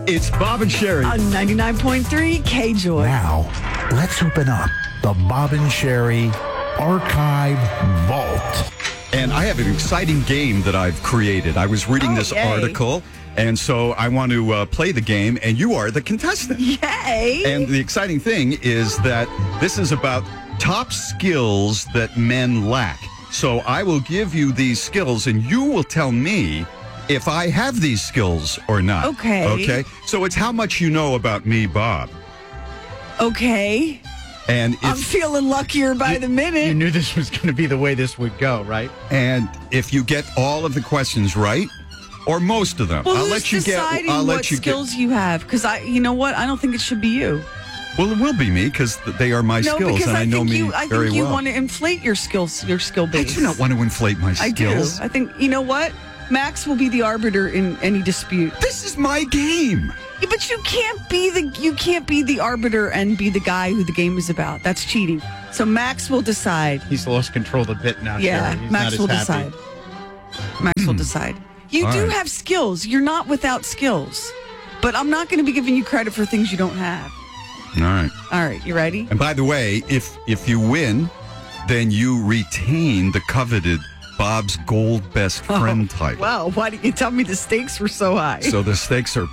It's Bob and Sherry. On 99.3 K-Joy. Now, let's open up the Bob and Sherry Archive Vault. And I have an exciting game that I've created. I was reading this yay. article, and so I want to play the game, and you are the contestant. Yay! And the exciting thing is that this is about top skills that men lack. So I will give you these skills, and you will tell me if I have these skills or not. Okay. Okay? So it's how much you know about me, Bob. Okay. And I'm if, feeling luckier by the minute. You knew this was going to be the way this would go, right? and if you get all of the questions right, or most of them, Well, I'll who's let you get. deciding I'll what let you skills you have? Because you know what? I don't think it should be you. Well, it will be me because they are my No, skills, because and I know think me you, I very think you well. want to inflate your skill I base. do not want to inflate my I do. skills. I think you know what? Max will be the arbiter in any dispute. This is my game. Yeah, but you can't be the arbiter and be the guy who the game is about. That's cheating. So Max will decide. He's lost control a bit now. Yeah, Sherry. He's Max not will as happy. decide. Max will decide. You All do right. have skills. You're not without skills. But I'm not going to be giving you credit for things you don't have. All right. All right, you ready? And by the way, if you win, then you retain the coveted Bob's Gold Best Friend title. Wow, why didn't you tell me the stakes were so high? So the stakes are.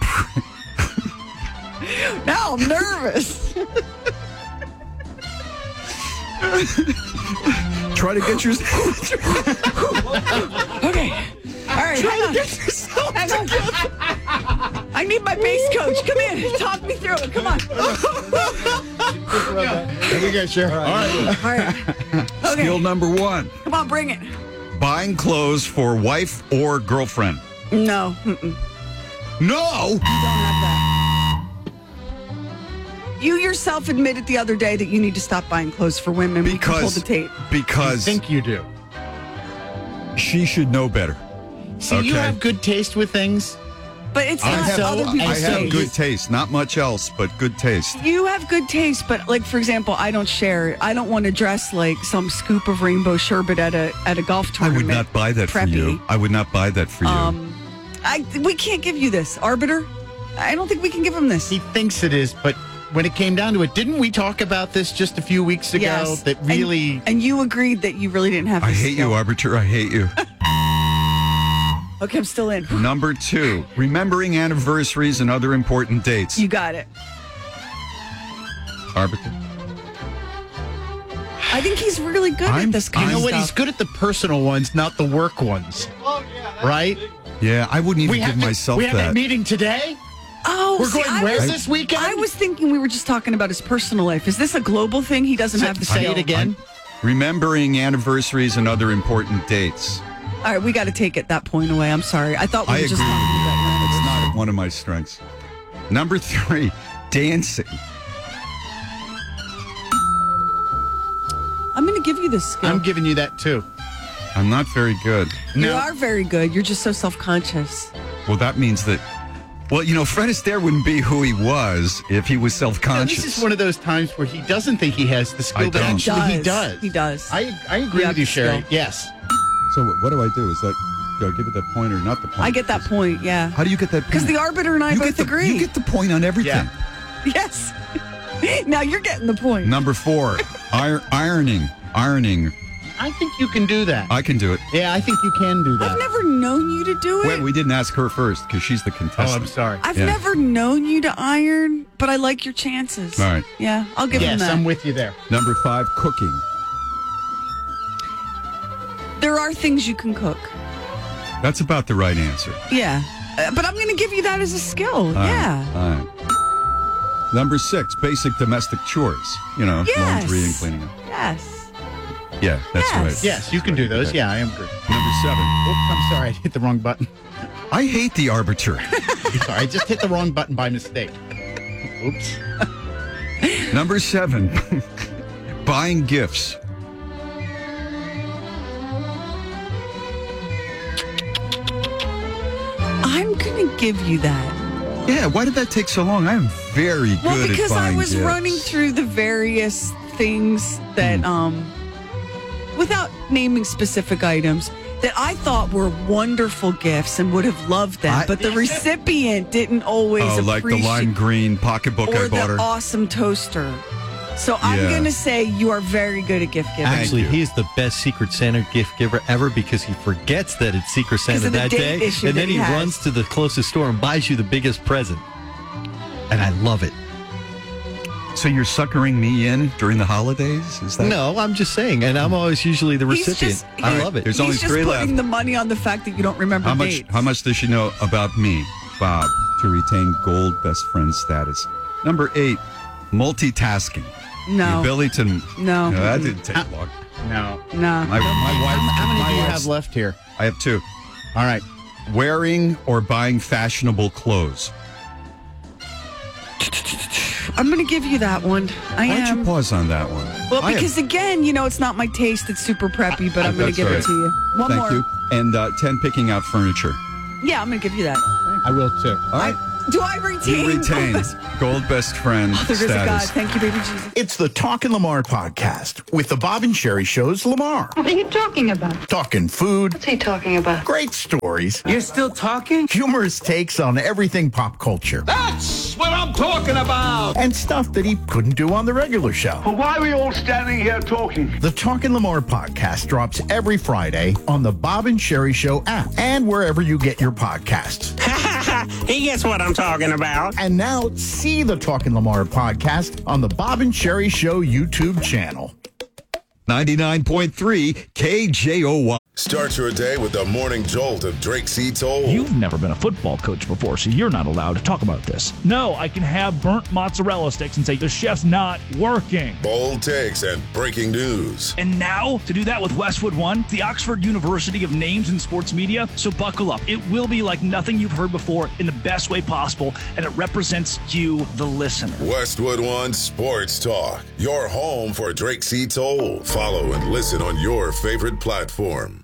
Now I'm nervous. Try to get your. Okay. All right, hang on. I need my bass coach. Come in. Talk me through it. Come on. Here we go, Sherry. All right. All right. Okay. Skill number one: Come on, bring it. buying clothes for wife or girlfriend. No. Mm-mm. No. Don't have that. You yourself admitted the other day that you need to stop buying clothes for women. We can pull the tape. I Because think you do. she should know better. See, you Okay. have good taste with things. But it's I not have, other I people's have taste. good taste. Not much else, but good taste. You have good taste, but like for example, I don't share it. I don't want to dress like some scoop of rainbow sherbet at a golf I tournament. would not buy that for you. I would not buy that for you. We can't give you this, arbiter. I don't think we can give him this. He thinks it is, but when it came down to it, didn't we talk about this just a few weeks ago? Yes. That really. And you agreed that you really didn't have I this hate skill. you, Arbiter. I hate you. Okay, I'm still in. Number 2, remembering anniversaries and other important dates. You got it. Arbiter. I think he's really good I'm- at this kind You know of what? stuff. He's good at the personal ones, not the work ones. Oh, yeah. Right? Yeah, I wouldn't even give myself we have that. a meeting today? Oh, We're see, going I where was- this weekend? I was thinking we were just talking about his personal life. Is this a global thing? He doesn't have the Say skill. it again. Remembering anniversaries and other important dates. All right, we got to take it that point away. I'm sorry. I thought we I were agree just with talking you. about It's not one of my strengths. Number 3, dancing. I'm going to give you this skill. I'm giving you that too. I'm not very good. You are very good. You're just so self-conscious. Well, that means that. Well, you know, Fred Astaire wouldn't be who he was if he was No, self-conscious. this is one of those times where he doesn't think he has the skill, I but don't. actually he does. He does. I agree You have with you, the Sherry. skill. Yes. So what do I do? Is that do I give it that point or not the point? I get that point, yeah. How do you get that point? Because the arbiter and I you both get the, agree. You get the point on everything. Yeah. Yes. Now you're getting the point. Number 4, ironing. I think you can do that. I can do it. Yeah, I think you can do that. I've never known you to do it. Wait, we didn't ask her first because she's the Oh, contestant. I'm sorry. I've Yeah. never known you to iron, but I like your chances. All right. Yeah, I'll give him Yes, that. I'm with you there. Number 5, cooking. There are things you can cook. That's about the right answer. Yeah. But I'm going to give you that as a skill. All right, yeah. all right. Number 6, basic domestic chores. You know, Yes. laundry and cleaning up. Yes. Yeah, that's Yes. right. Yes, you can do those. Yeah, I am agree. Number 7. Oops, I'm sorry. I hit the wrong button. I hate the arbiter. Sorry, I just hit the wrong button by mistake. Oops. Number 7, buying gifts. I'm going to give you that. Yeah, why did that take so long? I'm very good Well, because at I buying was gifts. running through the various things that, without naming specific items, that I thought were wonderful gifts and would have loved them, but the recipient didn't always appreciate. Like the lime green pocketbook I bought her. Or the awesome toaster. So I'm going to say you are very good at gift giving. Actually, he's the best Secret Santa gift giver ever because he forgets that it's Secret Santa that day, and then he runs to the closest store and buys you the biggest present. And I love it. So you're suckering me in during the holidays? Is that? No, I'm just saying, and I'm always usually the recipient. I love it. There's only 3 left. He's just putting the money on the fact that you don't remember dates. How much does she know about me, Bob, to retain gold best friend status? Number 8, multitasking. No. The ability to... No. That didn't take long. No. My wife... How many do you have left here? I have 2. All right. Wearing or buying fashionable clothes. I'm going to give you that one. Why don't you pause on that one? Well, because again, it's not my taste. It's super preppy, but I'm going to give it to you. One more. Thank you. And 10, picking out furniture. Yeah, I'm going to give you that. I will too. All right. Do I retain? You retain gold best friend there is a God. status. Thank you, baby Jesus. It's the Talkin' Lamar podcast with the Bob and Sherry Show's Lamar. What are you talking about? Talking food. What's he talking about? Great stories. You're still talking? Humorous takes on everything pop culture. That's what I'm talking about! And stuff that he couldn't do on the regular show. Well, why are we all standing here talking? The Talkin' Lamar podcast drops every Friday on the Bob and Sherry Show app and wherever you get your podcasts. He gets what I'm talking about. And now see the Talkin' Lamar podcast on the Bob and Sherry Show YouTube channel. 99.3 KJOY. Start your day with the morning jolt of Drake C. Toll. You've never been a football coach before, so you're not allowed to talk about this. No, I can have burnt mozzarella sticks and say the chef's not working. Bold takes and breaking news. And now, to do that with Westwood One, the Oxford University of Names in Sports Media, so buckle up. It will be like nothing you've heard before in the best way possible, and it represents you, the listener. Westwood One Sports Talk, your home for Drake C. Toll. Follow and listen on your favorite platform.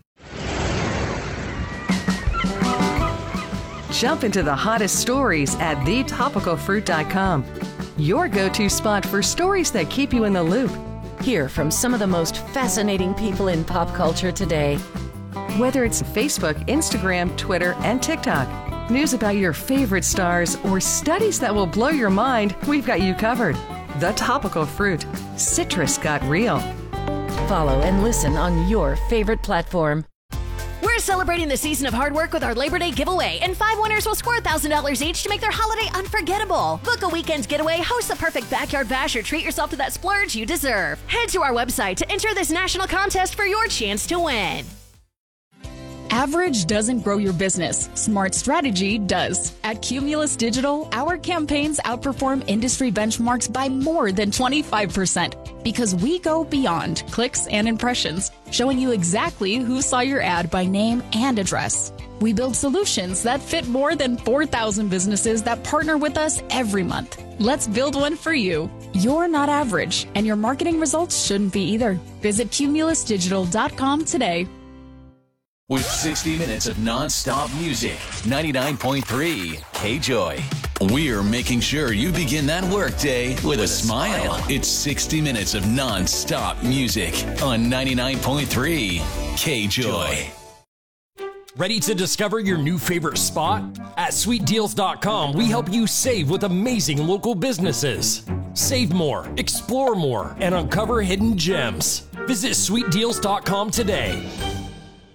Jump into the hottest stories at thetopicalfruit.com. Your go-to spot for stories that keep you in the loop. Hear from some of the most fascinating people in pop culture today. Whether it's Facebook, Instagram, Twitter, and TikTok, news about your favorite stars, or studies that will blow your mind, we've got you covered. The Topical Fruit. Citrus got real. Follow and listen on your favorite platform. We're celebrating the season of hard work with our Labor Day giveaway, and 5 winners will score $1,000 each to make their holiday unforgettable. Book a weekend's getaway, host the perfect backyard bash, or treat yourself to that splurge you deserve. Head to our website to enter this national contest for your chance to win. Average doesn't grow your business. Smart strategy does. At Cumulus Digital, our campaigns outperform industry benchmarks by more than 25% because we go beyond clicks and impressions, showing you exactly who saw your ad by name and address. We build solutions that fit more than 4,000 businesses that partner with us every month. Let's build one for you. You're not average, and your marketing results shouldn't be either. Visit cumulusdigital.com today. With 60 minutes of non-stop music, 99.3 K-Joy. We're making sure you begin that workday with a smile. It's 60 minutes of non-stop music on 99.3 K-Joy. Ready to discover your new favorite spot? At SweetDeals.com, we help you save with amazing local businesses. Save more, explore more, and uncover hidden gems. Visit SweetDeals.com today.